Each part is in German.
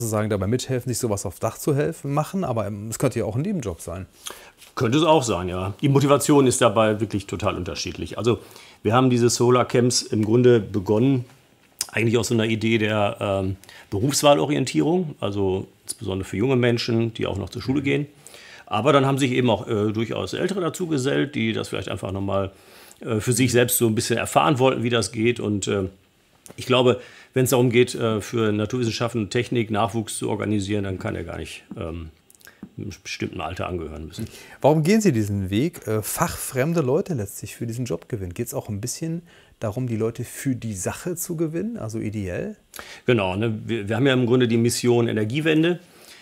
sozusagen dabei mithelfen, sich sowas aufs Dach zu helfen, machen, aber es könnte ja auch ein Nebenjob sein. Könnte es auch sein, ja. Die Motivation ist dabei wirklich total unterschiedlich. Also wir haben diese Solar Camps im Grunde begonnen, eigentlich aus so einer Idee der Berufswahlorientierung, also insbesondere für junge Menschen, die auch noch zur Schule gehen. Aber dann haben sich eben auch durchaus Ältere dazu gesellt, die das vielleicht einfach nochmal für sich selbst so ein bisschen erfahren wollten, wie das geht. Und ich glaube, wenn es darum geht, für Naturwissenschaften und Technik Nachwuchs zu organisieren, dann kann er gar nicht einem bestimmten Alter angehören müssen. Warum gehen Sie diesen Weg, fachfremde Leute letztlich für diesen Job gewinnen? Geht es auch ein bisschen darum, die Leute für die Sache zu gewinnen, also ideell? Genau, ne? Wir haben ja im Grunde die Mission Energiewende.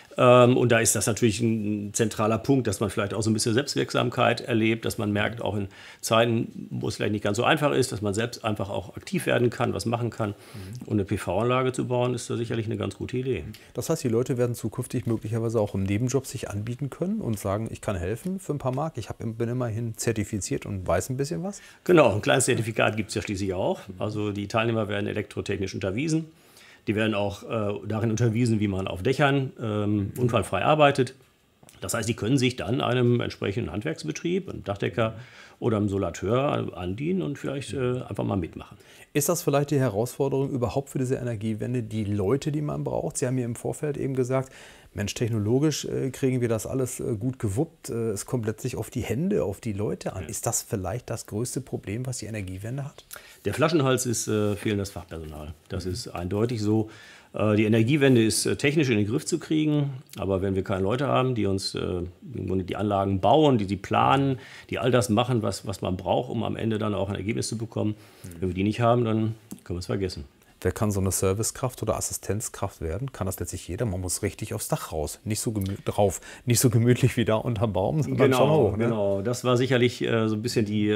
Und da ist das natürlich ein zentraler Punkt, dass man vielleicht auch so ein bisschen Selbstwirksamkeit erlebt, dass man merkt, auch in Zeiten, wo es vielleicht nicht ganz so einfach ist, dass man selbst einfach auch aktiv werden kann, was machen kann. Und eine PV-Anlage zu bauen, ist da sicherlich eine ganz gute Idee. Das heißt, die Leute werden zukünftig möglicherweise auch im Nebenjob sich anbieten können und sagen, ich kann helfen für ein paar Mark, ich bin immerhin zertifiziert und weiß ein bisschen was? Genau, ein kleines Zertifikat gibt es ja schließlich auch. Also die Teilnehmer werden elektrotechnisch unterwiesen. Die werden auch darin unterwiesen, wie man auf Dächern unfallfrei arbeitet. Das heißt, die können sich dann einem entsprechenden Handwerksbetrieb, einem Dachdecker oder einem Solateur andienen und vielleicht einfach mal mitmachen. Ist das vielleicht die Herausforderung überhaupt für diese Energiewende, die Leute, die man braucht? Sie haben mir im Vorfeld eben gesagt, Mensch, technologisch kriegen wir das alles gut gewuppt. Es kommt letztlich auf die Hände, auf die Leute an. Ist das vielleicht das größte Problem, was die Energiewende hat? Der Flaschenhals ist fehlendes Fachpersonal. Das ist eindeutig so. Die Energiewende ist technisch in den Griff zu kriegen, aber wenn wir keine Leute haben, die uns die Anlagen bauen, die planen, die all das machen, was man braucht, um am Ende dann auch ein Ergebnis zu bekommen, wenn wir die nicht haben, dann können wir es vergessen. Wer kann so eine Servicekraft oder Assistenzkraft werden? Kann das letztlich jeder? Man muss richtig aufs Dach raus. Nicht so gemütlich wie da unterm Baum, sondern schon hoch. Ne? Genau, das war sicherlich so ein bisschen die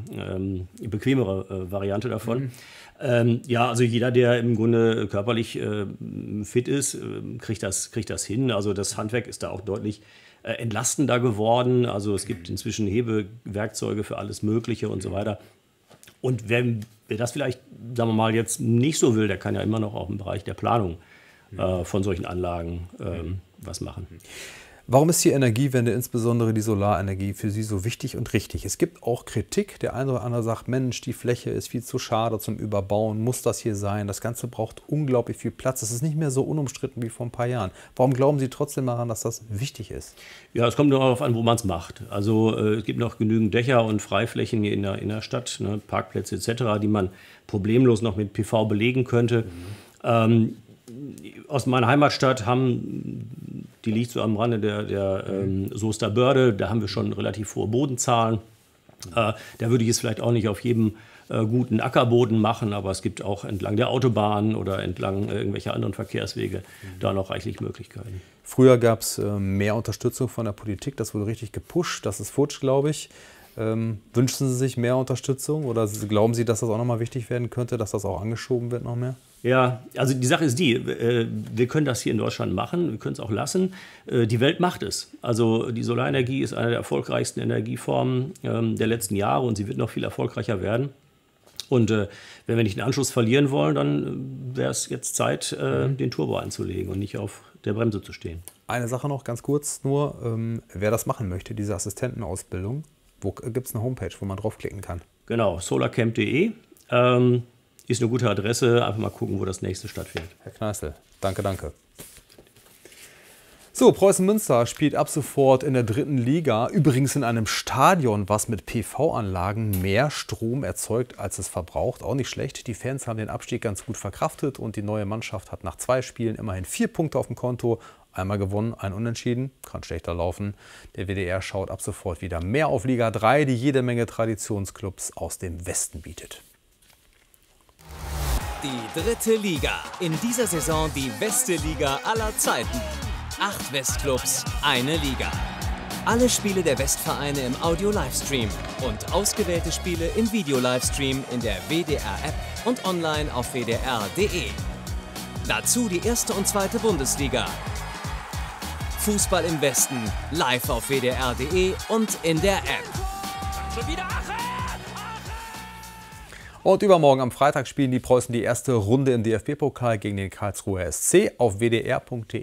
bequemere Variante davon. Ja, also jeder, der im Grunde körperlich fit ist, kriegt das hin. Also das Handwerk ist da auch deutlich entlastender geworden. Also es gibt inzwischen Hebewerkzeuge für alles Mögliche und so weiter. Und wer das vielleicht, sagen wir mal, jetzt nicht so will, der kann ja immer noch auch im Bereich der Planung von solchen Anlagen was machen. Warum ist die Energiewende, insbesondere die Solarenergie, für Sie so wichtig und richtig? Es gibt auch Kritik. Der eine oder andere sagt, Mensch, die Fläche ist viel zu schade zum Überbauen. Muss das hier sein? Das Ganze braucht unglaublich viel Platz. Es ist nicht mehr so unumstritten wie vor ein paar Jahren. Warum glauben Sie trotzdem daran, dass das wichtig ist? Ja, es kommt darauf an, wo man es macht. Also es gibt noch genügend Dächer und Freiflächen hier in der Stadt, ne, Parkplätze etc., die man problemlos noch mit PV belegen könnte. Aus meiner Heimatstadt die liegt so am Rande der Soester Börde, da haben wir schon relativ hohe Bodenzahlen. Da würde ich es vielleicht auch nicht auf jedem guten Ackerboden machen, aber es gibt auch entlang der Autobahn oder entlang irgendwelcher anderen Verkehrswege da noch reichlich Möglichkeiten. Früher gab es mehr Unterstützung von der Politik, das wurde richtig gepusht, das ist futsch, glaube ich. Wünschen Sie sich mehr Unterstützung oder glauben Sie, dass das auch nochmal wichtig werden könnte, dass das auch angeschoben wird noch mehr? Ja, also die Sache ist wir können das hier in Deutschland machen, wir können es auch lassen. Die Welt macht es. Also die Solarenergie ist eine der erfolgreichsten Energieformen der letzten Jahre und sie wird noch viel erfolgreicher werden. Und wenn wir nicht den Anschluss verlieren wollen, dann wäre es jetzt Zeit, den Turbo einzulegen und nicht auf der Bremse zu stehen. Eine Sache noch, ganz kurz nur, wer das machen möchte, diese Assistentenausbildung, wo gibt es eine Homepage, wo man draufklicken kann? Genau, solarcamp.de. Ist eine gute Adresse. Einfach mal gucken, wo das nächste stattfindet. Herr Kneißl, danke, danke. So, Preußen Münster spielt ab sofort in der 3. Liga. Übrigens in einem Stadion, was mit PV-Anlagen mehr Strom erzeugt, als es verbraucht. Auch nicht schlecht. Die Fans haben den Abstieg ganz gut verkraftet und die neue Mannschaft hat nach 2 Spielen immerhin 4 Punkte auf dem Konto. Einmal gewonnen, ein Unentschieden, kann schlechter laufen. Der WDR schaut ab sofort wieder mehr auf Liga 3, die jede Menge Traditionsclubs aus dem Westen bietet. Die 3. Liga. In dieser Saison die beste Liga aller Zeiten. 8 Westclubs, eine Liga. Alle Spiele der Westvereine im Audio-Livestream und ausgewählte Spiele im Video-Livestream in der WDR-App und online auf wdr.de. Dazu die 1. und 2. Bundesliga. Fußball im Westen, live auf wdr.de und in der App. Und übermorgen am Freitag spielen die Preußen die erste Runde im DFB-Pokal gegen den Karlsruher SC auf wdr.de.